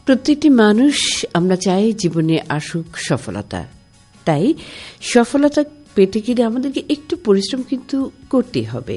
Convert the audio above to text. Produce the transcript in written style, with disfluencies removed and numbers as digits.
প্রত্যেকটি মানুষ আমরা চাই জীবনে আসুক সফলতা, তাই সফলতা পেতে গেলে আমাদেরকে একটু পরিশ্রম কিন্তু করতে হবে।